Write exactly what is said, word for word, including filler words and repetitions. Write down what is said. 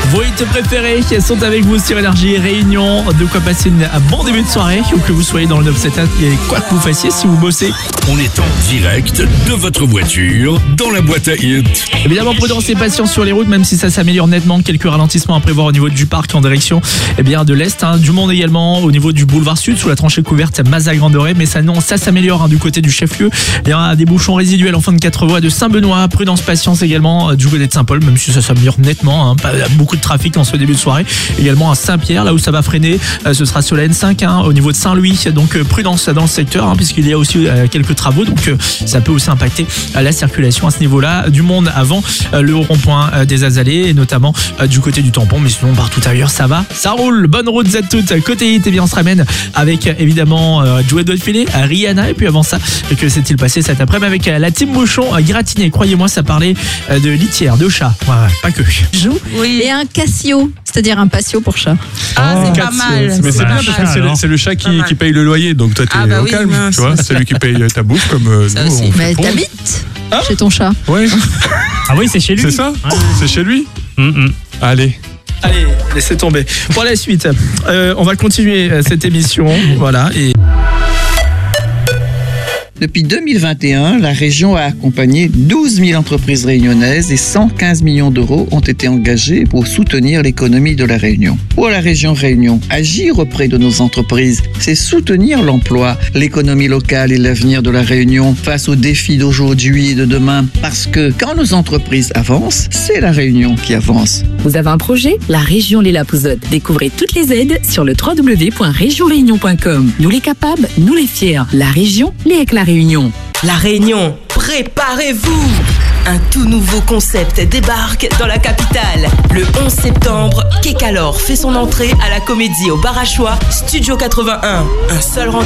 Vos hits préférés sont avec vous sur Énergie Réunion. De quoi passer un bon début de soirée, ou que vous soyez dans le neuf sept un et quoi que vous fassiez si vous bossez. On est en direct de votre voiture dans la boîte à hits. Évidemment, prudence et patience sur les routes, même si ça s'améliore nettement. Quelques ralentissements à prévoir au niveau du parc en direction eh bien, de l'Est. Hein, du monde également au niveau du boulevard Sud, sous la tranchée couverte Mazagran-Doré. Mais ça, non, ça s'améliore hein, du côté du chef-lieu. Il y a des bouchons résiduels en fin de quatre voies de Saint-Benoît. Prudence, patience également euh, du côté de Saint-Paul, même si ça s'améliore nettement. Hein, pas beaucoup de trafic en ce début de soirée. Également à Saint-Pierre, là où ça va freiner, euh, ce sera sur la N cinq hein, au niveau de Saint-Louis. Donc euh, prudence dans le secteur, hein, puisqu'il y a aussi euh, quelques travaux. Donc euh, ça peut aussi impacter euh, la circulation à ce niveau-là. Du monde avant euh, le rond-point euh, des Azalées, et notamment euh, du côté du tampon. Mais sinon, partout ailleurs, ça va. Ça roule. Bonne route à toutes. Côté hit, et bien on se ramène avec euh, évidemment euh, Joey Dolphine, Rihanna. Et puis avant ça, que s'est-il passé cet après-midi avec euh, la team Bouchon euh, gratinée. Croyez-moi, ça parlait euh, de litière, de chat. Ouais, pas que. Joue. Oui. Et un Casio, c'est-à-dire un patio pour chat. Ah, Oh, c'est pas mal. Mais c'est pas bien mal. parce que c'est le, c'est le chat Pas qui, mal. qui paye le loyer, donc toi t'es Ah bah au oui, calme, mince. tu vois, c'est lui qui paye ta bouffe comme euh, Ça nous aussi. on fait Mais pour. t'habites Hein chez ton chat. Ouais, Ah oui, c'est chez lui. c'est ça, Ouais. c'est chez lui. Mm, mm. Allez. Allez, laissez tomber. Pour la suite, euh, on va continuer euh, cette émission. Voilà. Et Depuis deux mille vingt et un, la région a accompagné douze mille entreprises réunionnaises et cent quinze millions d'euros ont été engagés pour soutenir l'économie de la Réunion. Pour la région Réunion, agir auprès de nos entreprises, c'est soutenir l'emploi, l'économie locale et l'avenir de la Réunion face aux défis d'aujourd'hui et de demain. Parce que quand nos entreprises avancent, c'est la Réunion qui avance. Vous avez un projet? La région l'est la Pouzotte. Découvrez toutes les aides sur le w w w point région réunion point com. Nous les capables, nous les fiers. La région, les avec la Réunion. La Réunion, préparez-vous! Un tout nouveau concept débarque dans la capitale. Le onze septembre, Kekalor fait son entrée à la Comédie au Barachois, Studio quatre-vingt-un. Un seul rendez-vous.